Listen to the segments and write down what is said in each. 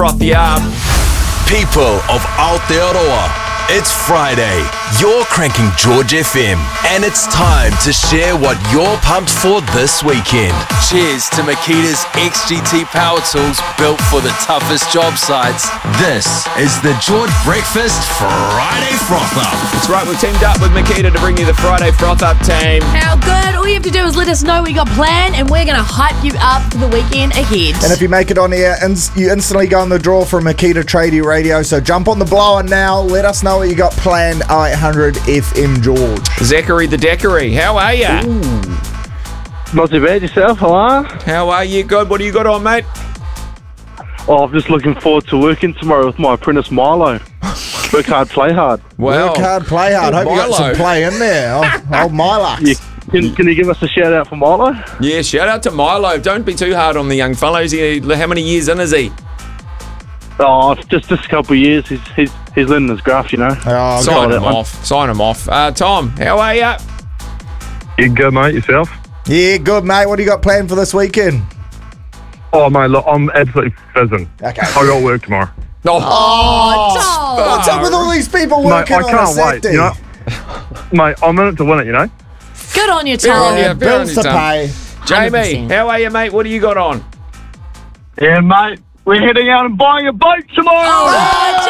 froth you up. People of Aotearoa, it's Friday. You're cranking George FM, and it's time to share what you're pumped for this weekend. Cheers to Makita's XGT Power Tools, built for the toughest job sites. This is the George Breakfast Friday Froth Up. That's right, we've teamed up with Makita to bring you the Friday Froth Up team. How good. All you have to do is let us know what you got planned, and we're going to hype you up for the weekend ahead. And if you make it on air, you instantly go in the draw for Makita Tradie Radio. So jump on the blower now. Let us know what you got planned. 0800 FM George. Zachary the Daiquiri, how are you? Not too bad, yourself, hello? How are you? Good. What do you got on, mate? Oh, I'm just looking forward to working tomorrow with my apprentice Milo. Work hard, play hard. Well, Work hard, play hard. Hope you got some play in there. Old Milo. Yeah. Can you give us a shout out for Milo? Yeah, shout out to Milo. Don't be too hard on the young fellows. How many years in is he? Oh, just a couple of years. He's learning his graph, you know. Oh, Sign him off. Sign him off. Tom, how are you? You good, mate, yourself? yeah, good, mate. What do you got planned for this weekend? Oh, mate, look, I'm absolutely fizzing. Okay. I got work tomorrow. Oh, Tom. What's up with all these people Mate, working I on a can't wait, Saturday? you know? Mate, I'm in it to win it, you know? Good on you, Fair on Tom. you. Yeah, bills to pay. Jamie, 100%. how are you, mate? What do you got on? Yeah, mate. We're heading out and buying a boat tomorrow. Oh,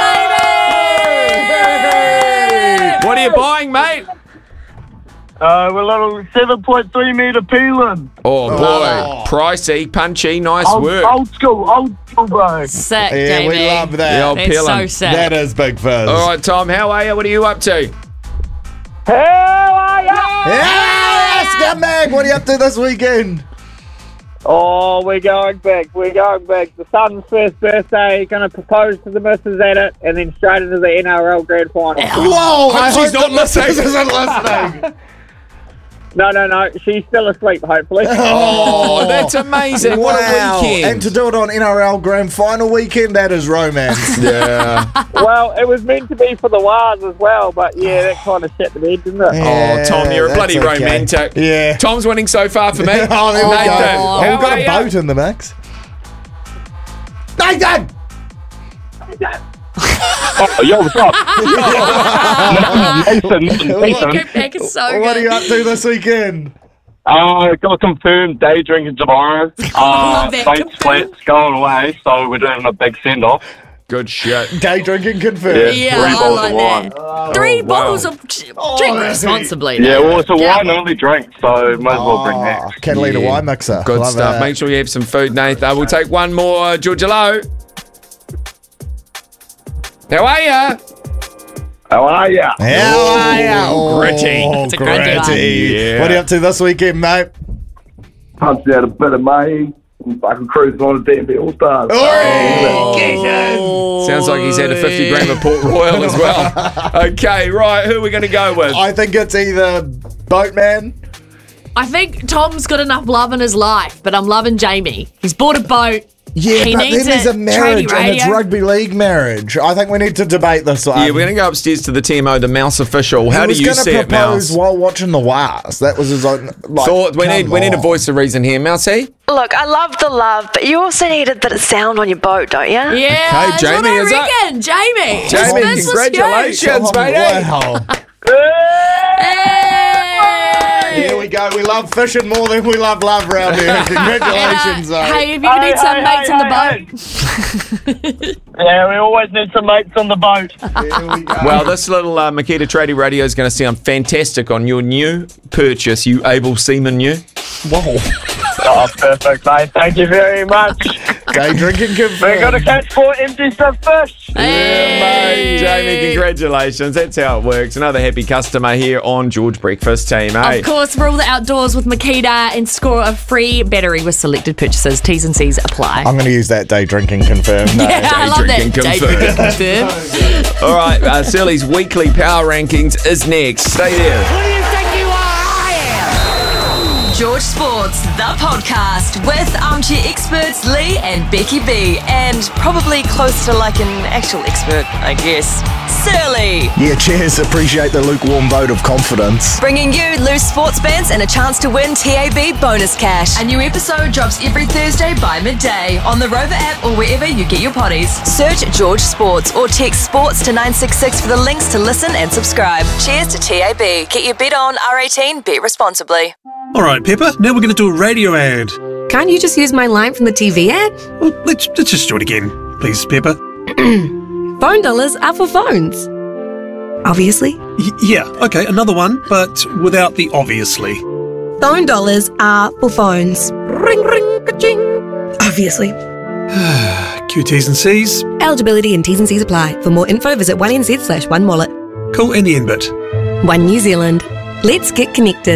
Jamie! What are you buying, mate? We're a little 7.3 metre peeling. Oh, boy. Pricey, punchy, nice work. Old school, bro. Sick, Yeah, Jamie. we love that. The old That's so peeling. sick. That is big fizz. All right, Tom, how are you? What are you up to? How are ya? Yeah, scumbag. What are you up to this weekend? Oh, we're going back. The son's first birthday, going to propose to the missus at it, and then straight into the NRL Grand Final. Whoa, I she's hope not the missus listening. isn't listening. No, she's still asleep, hopefully. Oh, that's amazing. What Wow. a weekend. And to do it on NRL Grand Final weekend, that is romance. Yeah. Well, it was meant to be for the Wars as well, but yeah, that kind of shit the bed, didn't it? Oh, Tom, you're a that's bloody okay. romantic. Yeah. Tom's winning so far for me. Oh, there we Nathan, go. how We've got are a you? boat in the mix. Nathan! Oh, yo, what's up? Nathan. Get back is so What are good. you up to this weekend? Got confirmed day drinking tomorrow. Love that, Saints confirmed. Flat's going away, so we're doing a big send-off. Good shit. Day drinking confirmed. Yeah, Three I bottles like of wine. that. Three wow. bottles of drink responsibly. Yeah, well, it's a Yeah. wine-only drink, so might as well bring that. Catalina Yeah. wine mixer. Good Love stuff. it. Make sure you have some food, Nathan. We'll take one more. George, hello. How are you? How are ya? How are ya? Ooh, gritty. Oh, It's a gritty one. Yeah. What are you up to this weekend, mate? Punched out a bit of May and fucking cruising on a DB All-Stars. Oh, Sounds like he's had a 50 gram of Port Royal as well. Okay, right. Who are we going to go with? I think it's either Boatman. I think Tom's got enough love in his life, but I'm loving Jamie. He's bought a boat. Yeah, He but needs then there's a it. marriage Tradie and it's radio. rugby league marriage. I think we need to debate this one. Yeah, we're going to go upstairs to the TMO, the Mouse official. How do you see it, propose Mouse? while watching the Wars. That was his own. Like, Thought we need a on. voice of reason here, Mousey. Look, I love the love, but you also need a bit of sound on your boat, don't you? Yeah, Okay, that's Jamie, what I is that- reckon. Jamie. Jamie, this was congratulations, Oh, mate. wow. Hey! Here we go. We love fishing more than we love love round here. Congratulations, mate. Hey, if you need some mates on the boat. Yeah, we always need some mates on the boat. Here we go. Well, this little Makita Tradie Radio is going to sound fantastic on your new purchase, you able seaman you. Whoa. Oh, perfect, mate. Thank you very much. Day drinking We're going to confirmed. catch 4 empty stuffed fish. Yeah, mate. Jamie, congratulations. That's how it works. Another happy customer here on George Breakfast Team, eh? Of course, we're all the outdoors with Makita and score a free battery with selected purchases. T's and C's apply. I'm going to use that day drinking confirmed. No. Yeah, I love that. drinking Day confirmed. drinking confirmed. All right, Silly's weekly power rankings is next. Stay there. George Sports, the podcast with armchair experts Lee and Becky B, and probably close to like an actual expert, I guess, this early. Yeah, cheers. Appreciate the lukewarm vote of confidence. Bringing you loose sports bins and a chance to win TAB bonus cash. A new episode drops every Thursday by midday on the Rover app or wherever you get your potties. Search George Sports or text sports to 966 for the links to listen and subscribe. Cheers to TAB. Get your bet on, R18, bet responsibly. All right, Pepper, now we're going to do a radio ad. Can't you just use my line from the TV ad? Well, let's just do it again, please, Pepper. Phone dollars are for phones. Obviously. Yeah, okay, another one, but without the obviously. Phone dollars are for phones. Ring, ring, ka-ching. Obviously. Q's and C's. Eligibility and T's and C's apply. For more info, visit 1NZ/1wallet. Cool, and the end bit. One New Zealand. Let's get connected.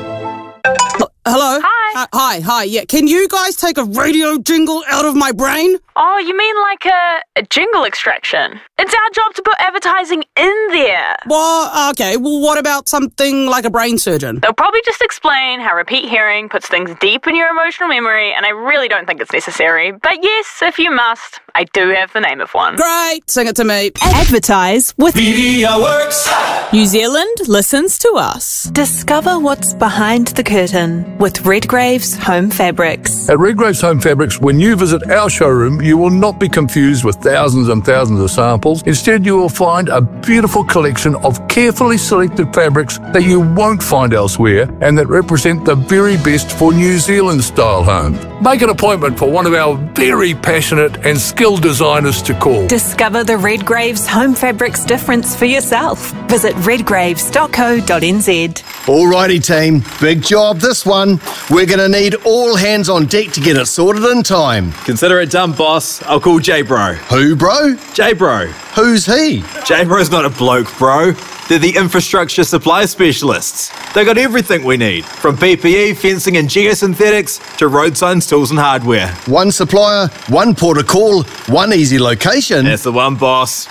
Hello? Hi. Hi, yeah. Can you guys take a radio jingle out of my brain? Oh, you mean like a jingle extraction? It's our job to put advertising in there. Well, okay. Well, what about something like a brain surgeon? They'll probably just explain how repeat hearing puts things deep in your emotional memory, and I really don't think it's necessary. But yes, if you must, I do have the name of one. Great. Sing it to me. Advertise with MediaWorks. New Zealand listens to us. Discover what's behind the curtain with Redgrave's Home Fabrics. At Redgrave's Home Fabrics, when you visit our showroom, you will not be confused with thousands and thousands of samples. Instead, you will find a beautiful collection of carefully selected fabrics that you won't find elsewhere and that represent the very best for New Zealand-style homes. Make an appointment for one of our very passionate and skilled designers to call. Discover the Redgrave's Home Fabrics difference for yourself. Visit redgraves.co.nz. Alrighty team, big job this one. We're going to need all hands on deck to get it sorted in time. Consider it done, boss. I'll call J-Bro. Who, bro? J-Bro. Who's he? J-Bro's not a bloke, bro. They're the infrastructure supply specialists. They got everything we need, from PPE, fencing and geosynthetics to road signs, tools and hardware. One supplier, one port of call, one easy location. That's the one, boss.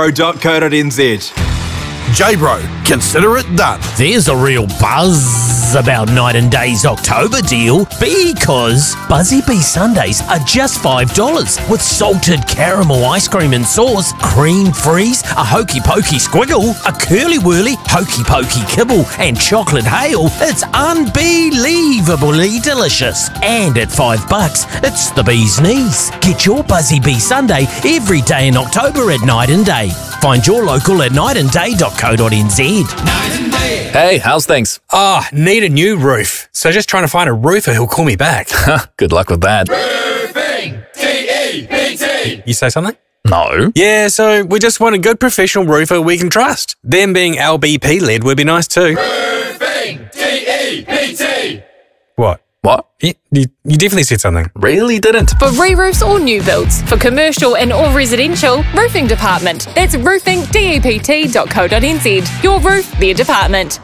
jbro.co.nz. J-Bro, consider it done. There's a real buzz about Night and Day's October deal because Buzzy Bee Sundays are just $5 with salted caramel ice cream and sauce, cream freeze, a hokey pokey squiggle, a curly whirly hokey pokey kibble and chocolate hail. It's unbelievably delicious. And at $5, it's the bee's knees. Get your Buzzy Bee Sunday every day in October at Night and Day. Find your local at nightandday.co.nz. Hey, how's things? Need a new roof. So just trying to find a roofer who'll call me back. Good luck with that. Roofing. T-E-P-T. You say something? No. Yeah, so we just want a good professional roofer we can trust. Them being LBP led would be nice too. Roofing. T-E-P-T. What? What? You definitely said something. Really didn't. For re-roofs or new builds, for commercial and or residential, roofing department. That's roofingdept.co.nz. Your roof, their department.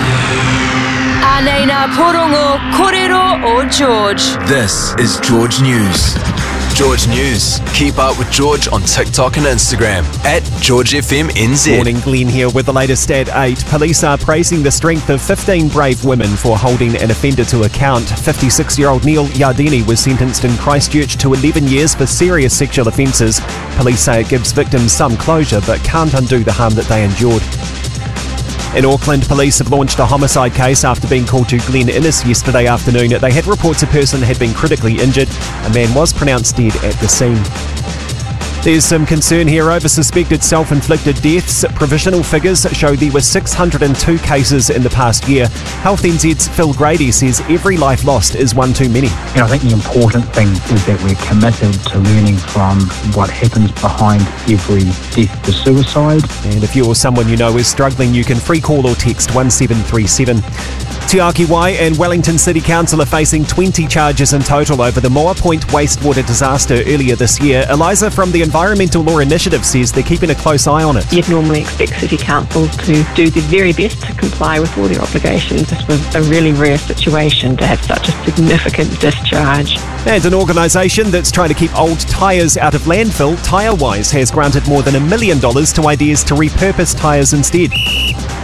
Anaina Porongo, Korero or George. This is George News. George News. Keep up with George on TikTok and Instagram at GeorgeFMNZ. Morning, Glenn here with the latest at 8. Police are praising the strength of 15 brave women for holding an offender to account. 56-year-old Neil Yardeni was sentenced in Christchurch to 11 years for serious sexual offences. Police say it gives victims some closure but can't undo the harm that they endured. In Auckland, police have launched a homicide case after being called to Glen Innes yesterday afternoon. They had reports a person had been critically injured. A man was pronounced dead at the scene. There's some concern here over suspected self-inflicted deaths. Provisional figures show there were 602 cases in the past year. Health NZ's Phil Grady says every life lost is one too many. I think the important thing is that we're committed to learning from what happens behind every death to suicide. And if you or someone you know is struggling, you can free call or text 1737. Te Āki Wai and Wellington City Council are facing 20 charges in total over the Moa Point wastewater disaster earlier this year. Eliza from the Environmental Law Initiative says they're keeping a close eye on it. You'd normally expect city councils to do their very best to comply with all their obligations. This was a really rare situation to have such a significant discharge. And an organisation that's trying to keep old tyres out of landfill, TyreWise, has granted more than $1 million to ideas to repurpose tyres instead.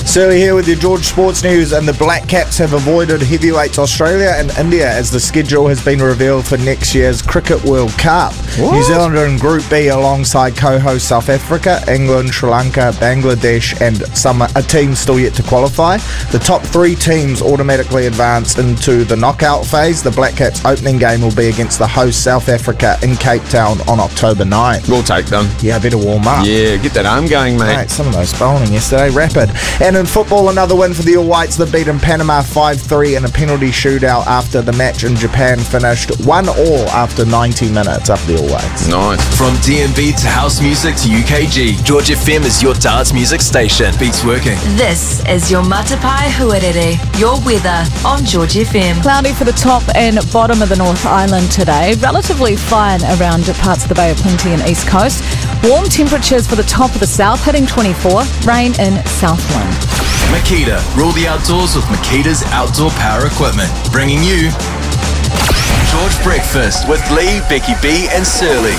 Surly here with your George Sports News, and the Black Caps have avoided heavyweights Australia and India as the schedule has been revealed for next year's Cricket World Cup. What? New Zealand are in Group B alongside co-host South Africa, England, Sri Lanka, Bangladesh and a team still yet to qualify. The top 3 teams automatically advance into the knockout phase. The Black Caps opening game will be against the host South Africa in Cape Town on October 9th. We'll take them. Yeah, better warm up. Yeah, get that arm going, mate. Mate, some of those bowling yesterday, rapid. And in football, another win for the All Whites. They've beaten Panama 5-3 in a penalty shootout after the match in Japan finished 1-1 after 90 minutes up the All Whites. Nice. From DNB to house music to UKG, George FM is your dance music station. Beats working. This is your Matapai Huarere, your weather on George FM. Cloudy for the top and bottom of the North Island today. Relatively fine around parts of the Bay of Plenty and East Coast. Warm temperatures for the top of the south, hitting 24. Rain in Southland. Makita. Rule the outdoors with Makita's outdoor power equipment. Bringing you George Breakfast with Lee, Becky B and Surly.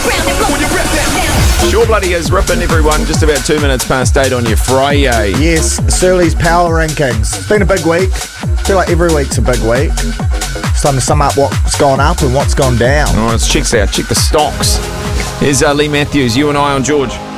Sure bloody is ripping, everyone. Just about 2 minutes past 8 on your Friday. Yes, Surly's power rankings. It's been a big week. I feel like every week's a big week. It's time to sum up what's gone up and what's gone down. All right, let's check the stocks. Here's Lee Matthews, you and I on George.